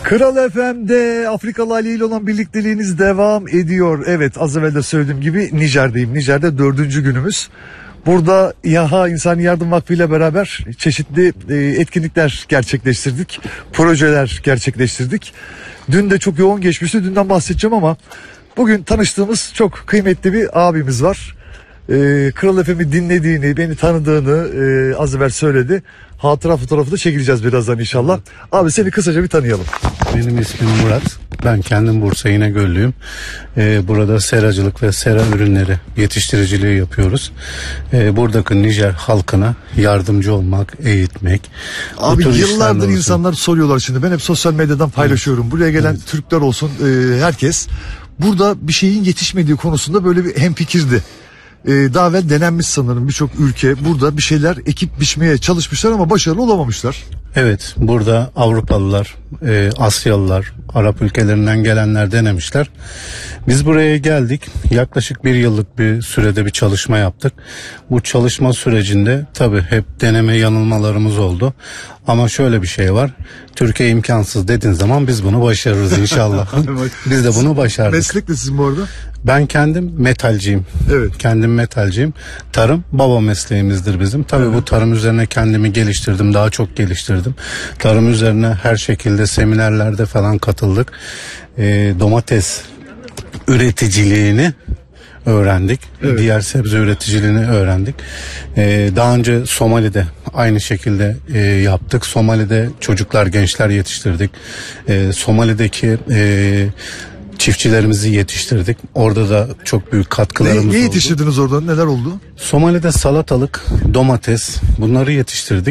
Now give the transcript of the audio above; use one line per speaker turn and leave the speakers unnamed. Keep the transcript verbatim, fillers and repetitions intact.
Kral F M'de Afrikalı Ali ile olan birlikteliğiniz devam ediyor. Evet, az evvel de söylediğim gibi Nijer'deyim. Nijer'de dördüncü günümüz. Burada YAHA İnsani Yardım Vakfı ile beraber çeşitli etkinlikler gerçekleştirdik. Projeler gerçekleştirdik. Dün de çok yoğun geçmişti. Dünden bahsedeceğim ama bugün tanıştığımız çok kıymetli bir abimiz var. Ee, Kral F M'i dinlediğini, beni tanıdığını e, az evvel söyledi. Hatıra fotoğrafı da çekileceğiz birazdan inşallah. Abi seni kısaca bir tanıyalım.
Benim ismim Murat. Ben kendim Bursa İnegöllüyüm. Ee, burada seracılık ve sera ürünleri yetiştiriciliği yapıyoruz. Ee, buradaki Nijer halkına yardımcı olmak, eğitmek.
Abi yıllardır insanlar soruyorlar şimdi. Ben hep sosyal medyadan paylaşıyorum. Evet. Buraya gelen evet. Türkler olsun, e, herkes burada bir şeyin yetişmediği konusunda böyle bir hemfikirdi. Ee, daha evvel denenmiş sanırım birçok ülke burada bir şeyler ekip biçmeye çalışmışlar ama başarılı olamamışlar.
Evet, burada Avrupalılar, e, Asyalılar, Arap ülkelerinden gelenler denemişler. Biz buraya geldik. Yaklaşık bir yıllık bir sürede bir çalışma yaptık. Bu çalışma sürecinde tabii hep deneme yanılmalarımız oldu. Ama şöyle bir şey var. Türkiye imkansız dediğin zaman biz bunu başarırız inşallah. Biz de bunu başardık.
Meslek de sizin bu arada?
Ben kendim metalciyim.
Evet.
Kendim metalciyim. Tarım baba mesleğimizdir bizim. Tabii evet. Bu tarım üzerine kendimi geliştirdim. Daha çok geliştirdim. Tarım üzerine her şekilde seminerlerde falan katıldık. E, domates üreticiliğini öğrendik. Evet. Diğer sebze üreticiliğini öğrendik. Ee, daha önce Somali'de aynı şekilde e, yaptık. Somali'de çocuklar, gençler yetiştirdik. Ee, Somali'deki e, çiftçilerimizi yetiştirdik. Orada da çok büyük katkılarımız oldu.
Ne, ne yetiştirdiniz orada? Neler oldu?
Somali'de salatalık, domates bunları yetiştirdik.